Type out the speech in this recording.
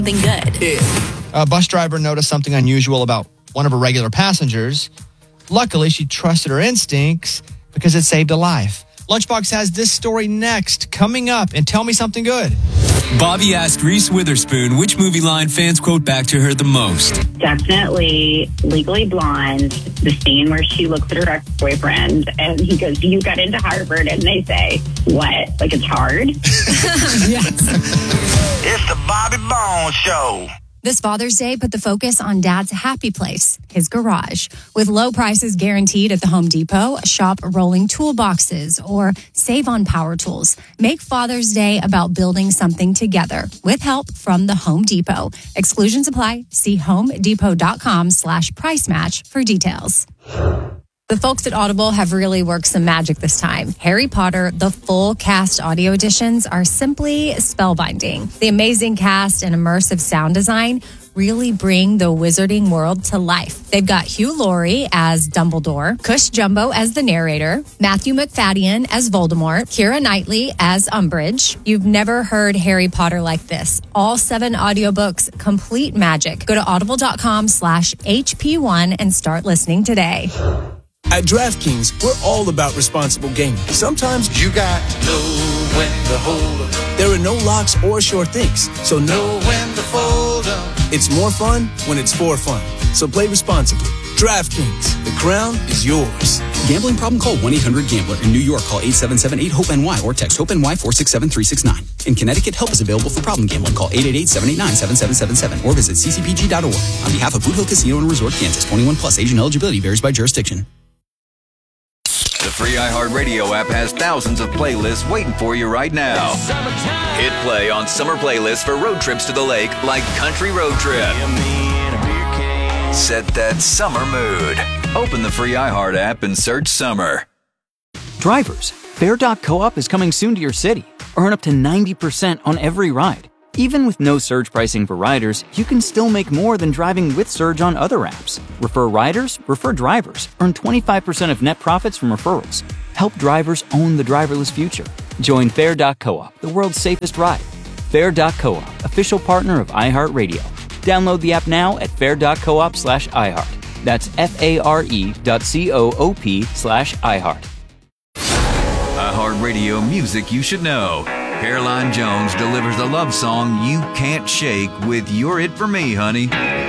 something good. A bus driver noticed something unusual about one of her regular passengers. Luckily, she trusted her instincts because it saved a life. Lunchbox has this story next, coming up, and tell me something good. Bobby asked Reese Witherspoon which movie line fans quote back to her the most. Definitely Legally Blonde, the scene where she looks at her ex-boyfriend and he goes, "You got into Harvard," and they say, "What? Like it's hard?" Yes. It's the Bobby Bones Show. This Father's Day, put the focus on Dad's happy place, his garage. With low prices guaranteed at the Home Depot, shop rolling toolboxes or save on power tools. Make Father's Day about building something together with help from the Home Depot. Exclusions apply. See homedepot.com/price match for details. The folks at Audible have really worked some magic this time. Harry Potter, the full cast audio editions are simply spellbinding. The amazing cast and immersive sound design really bring the wizarding world to life. They've got Hugh Laurie as Dumbledore, Cush Jumbo as the narrator, Matthew McFadden as Voldemort, Keira Knightley as Umbridge. You've never heard Harry Potter like this. All 7 audiobooks, complete magic. Go to audible.com/HP1 and start listening today. At DraftKings, we're all about responsible gaming. Sometimes You got to know when to hold 'em. there are no locks or sure things, so Know when to fold 'em. it's more fun when it's for fun. So play responsibly. DraftKings, the crown is yours. Gambling problem? Call 1-800-GAMBLER. In New York, call 877-8-HOPE-NY or text HOPE-NY 467-369. In Connecticut, help is available for problem gambling. Call 888-789-7777 or visit ccpg.org. On behalf of Boot Hill Casino and Resort, Kansas, 21 plus, age and eligibility varies by jurisdiction. The free iHeartRadio app has thousands of playlists waiting for you right now. Hit play on summer playlists for road trips to the lake like Country Road Trip. Set that summer mood. Open the free iHeart app and search summer. Drivers, Fair.coop is coming soon to your city. Earn up to 90% on every ride. Even with no surge pricing for riders, you can still make more than driving with Surge on other apps. Refer riders, refer drivers. Earn 25% of net profits from referrals. Help drivers own the driverless future. Join Fair.coop, the world's safest ride. Fair.coop, official partner of iHeartRadio. Download the app now at fair.coop/iHeart. That's FARE.coop/iHeart. iHeartRadio music you should know. Caroline Jones delivers a love song you can't shake with You're It For Me, Honey.